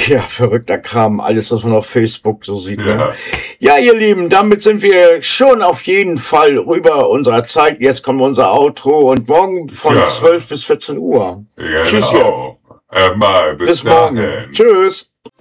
Ja, verrückter Kram. Alles, was man auf Facebook so sieht. Ne? Ja, Ja, ihr Lieben, damit sind wir schon auf jeden Fall über unserer Zeit. Jetzt kommt unser Outro und morgen von ja, 12 bis 14 Uhr. Tschüss, Jörg. genau. Mal, bis Bis morgen. dahin. Tschüss.